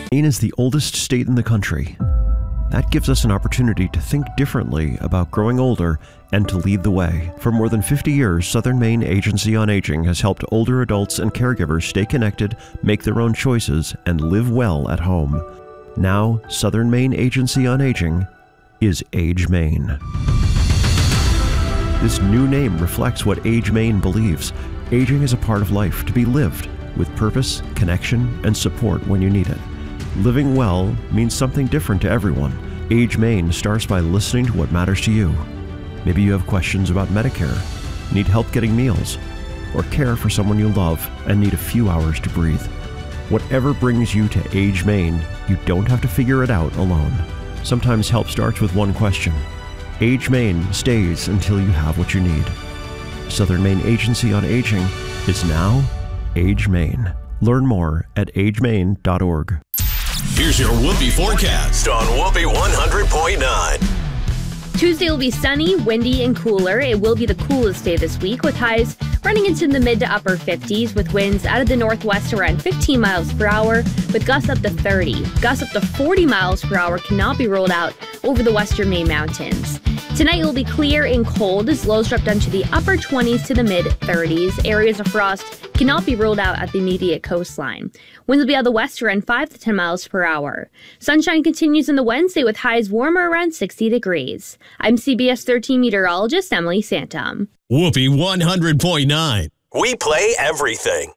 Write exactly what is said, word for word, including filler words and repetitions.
Maine is the oldest state in the country. That gives us an opportunity to think differently about growing older and to lead the way. For more than fifty years, Southern Maine Agency on Aging has helped older adults and caregivers stay connected, make their own choices, and live well at home. Now, Southern Maine Agency on Aging is Age Maine. This new name reflects what Age Maine believes. Aging is a part of life to be lived with purpose, connection, and support when you need it. Living well means something different to everyone. Age Maine starts by listening to what matters to you. Maybe you have questions about Medicare, need help getting meals, or care for someone you love and need a few hours to breathe. Whatever brings you to Age Maine, you don't have to figure it out alone. Sometimes help starts with one question. Age Maine stays until you have what you need. Southern Maine Agency on Aging is now Age Maine. Learn more at age maine dot org. Here's your Whoopee forecast on Whoopee one hundred point nine. Tuesday will be sunny, windy, and cooler. It will be the coolest day this week, with highs running into the mid to upper fifties, with winds out of the northwest around fifteen miles per hour, with gusts up to thirty. Gusts up to forty miles per hour cannot be ruled out over the western Maine mountains. Tonight will be clear and cold as lows drop down to the upper twenties to the mid thirties. Areas of frost cannot be ruled out at the immediate coastline. Winds will be out of the west around five to ten miles per hour. Sunshine continues in the Wednesday with highs warmer around sixty degrees. I'm C B S thirteen meteorologist Emily Santom. Whoopee one hundred point nine. We play everything.